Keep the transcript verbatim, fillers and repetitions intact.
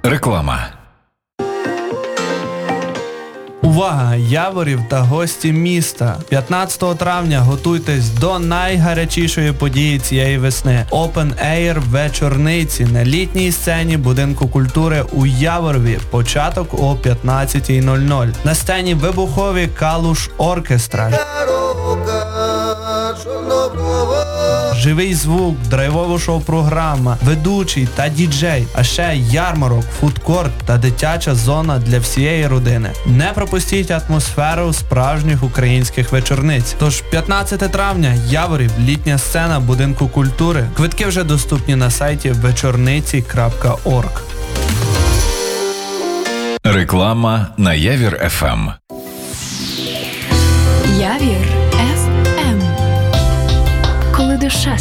Реклама. Увага, Яворів та гості міста! п'ятнадцятого травня готуйтесь до найгарячішої події цієї весни. Open Air вечорниці на літній сцені Будинку культури у Яворові. Початок о п'ятнадцятій нуль нуль. На сцені вибухові Калуш Оркестра. Живий звук, драйвова шоу-програма, ведучий та діджей, а ще ярмарок, фудкорт та дитяча зона для всієї родини. Не пропустіть атмосферу справжніх українських вечорниць. Тож п'ятнадцятого травня, Яворів, літня сцена Будинку культури. Квитки вже доступні на сайті вечорниці крапка орг. Реклама на Явір еф ем. Явір еф ем. Коли душа